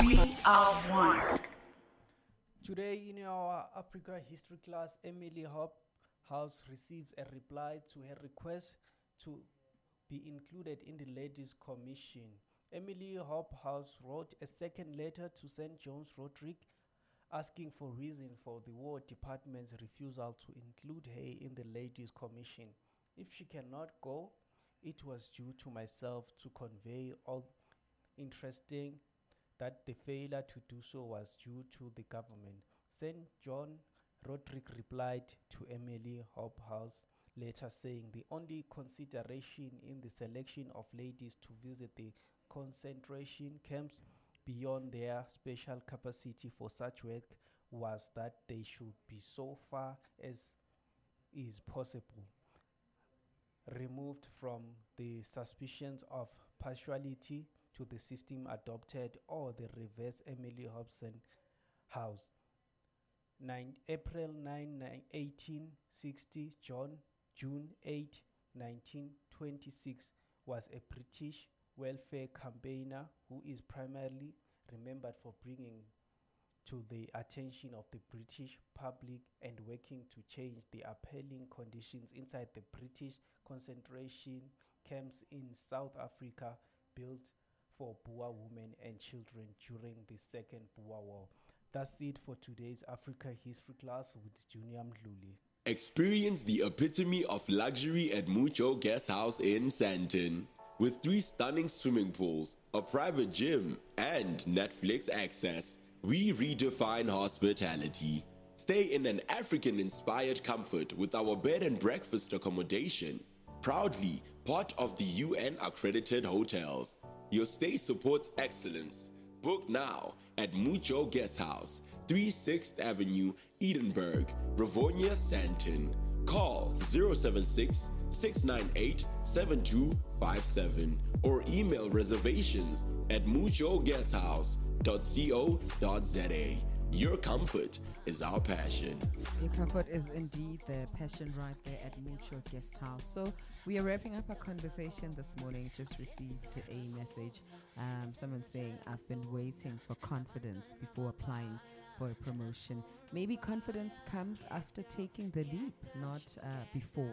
We are one. Today in our Africa history class, Emily House receives a reply to her request to be included in the Ladies Commission. Emily House wrote a second letter to St. John's Roderick asking for reason for the War Department's refusal to include her in the Ladies Commission. If she cannot go, it was due to myself to convey all interesting that the failure to do so was due to the government. St. John Roderick replied to Emily House letter saying the only consideration in the selection of ladies to visit the concentration camps beyond their special capacity for such work was that they should be so far as is possible removed from the suspicions of partiality to the system adopted or the reverse. Emily Hobson House. April 9, 1860, June 8, 1926 was a British welfare campaigner who is primarily remembered for bringing to the attention of the British public and working to change the appalling conditions inside the British concentration camps in South Africa built for Boer women and children during the Second Boer War. That's it for today's Africa History class with Junior Mdluli. Experience the epitome of luxury at Mucho Guest House in Sandton. With 3 stunning swimming pools, a private gym, and Netflix access, we redefine hospitality. Stay in an African-inspired comfort with our bed and breakfast accommodation. Proudly part of the UN-accredited hotels. Your stay supports excellence. Book now at Mucho Guest House, 36th Avenue, Edinburgh, Rivonia, Sandton. Call 076 698 7257 or email reservations at muchoguesthouse.co.za. Your comfort is our passion. Your comfort is indeed the passion right there at Mucho Guest House. So we are wrapping up our conversation this morning. Just received a message. Someone saying, I've been waiting for confidence before applying for a promotion. Maybe confidence comes after taking the leap, not before,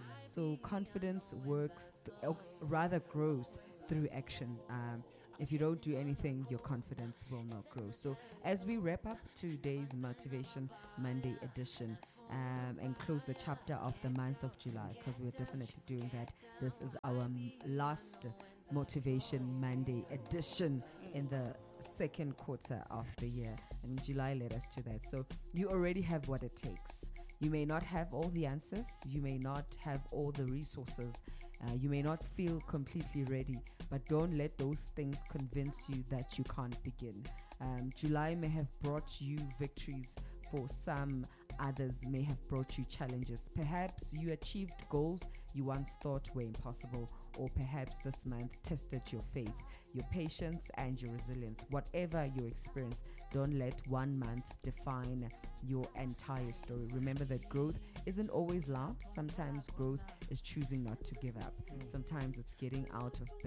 So confidence works, rather grows through action. If you don't do anything, your confidence will not grow. So as we wrap up today's Motivation Monday edition and close the chapter of the month of July, because we're definitely doing that. This is our last Motivation Monday edition in the second quarter of the year. And July led us to that. So you already have what it takes. You may not have all the answers. You may not have all the resources. You may not feel completely ready, but don't let those things convince you that you can't begin. July may have brought you victories. For some, others may have brought you challenges. Perhaps you achieved goals you once thought were impossible, or perhaps this month tested your faith, your patience, and your resilience. Whatever your experience, don't let one month define your entire story. Remember that growth isn't always loud. Sometimes growth is choosing not to give up. Sometimes it's getting out of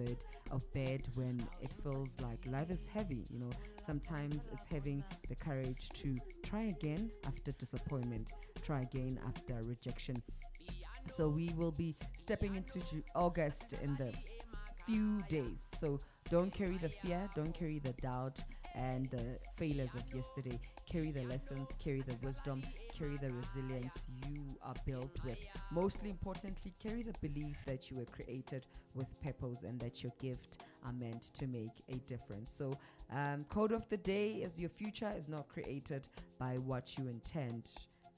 bed when it feels like life is heavy. Sometimes it's having the courage to try again after disappointment, try again after rejection. So we will be stepping into August in the few days. So don't carry the fear, don't carry the doubt and the failures of yesterday. Carry the lessons, carry the wisdom, carry the resilience you are built with. Mostly importantly, carry the belief that you were created with purpose and that your gift are meant to make a difference. So quote of the day is, your future is not created by what you intend,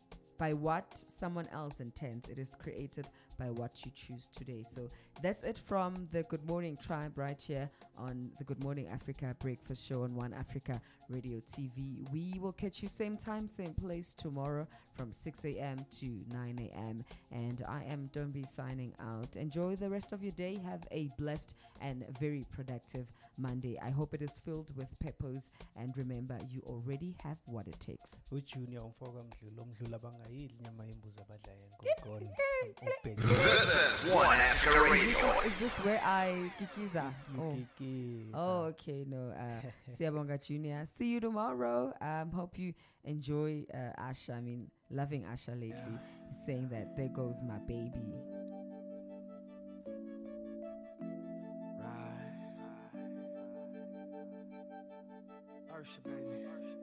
by what someone else intends. It is created by what you choose today. So that's it from the Good Morning Tribe right here on the Good Morning Africa Breakfast Show on One Africa Radio TV. We will catch you same time, same place tomorrow from 6 a.m. to 9 a.m. And I am Dombi signing out. Enjoy the rest of your day. Have a blessed and very productive Monday. I hope it is filled with peppers, and remember, you already have what it takes. uJunior umfoka Mdlula bangayidli inyama yembuzi abadla yenkonkolo. This is One Africa Radio. Is this where I kikiza? Oh. Ukikisa. Oh, okay. No, Siyabonga Junior. See you tomorrow. Hope you enjoy Asha. I mean, loving Asha lately. He's saying that there goes my baby. Right. Ursha, baby.